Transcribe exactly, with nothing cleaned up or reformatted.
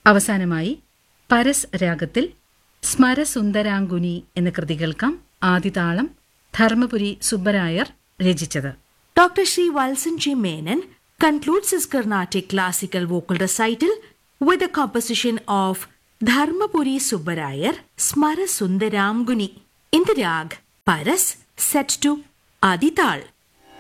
അവസാനമായി പരസ് രാഗത്തിൽ സ്മരസുന്ദരാംഗുനി എന്ന കൃതി കേൾക്കാം. ആദിതാളം ധർമ്മപുരി സുബ്ബരായർ രചിച്ചത്. Doctor Sri Valsanji Menon concludes his Carnatic classical vocal recital with a composition of Dharmapuri Subbarayar Smara Sundaramguni in the rag Paras set to Adital.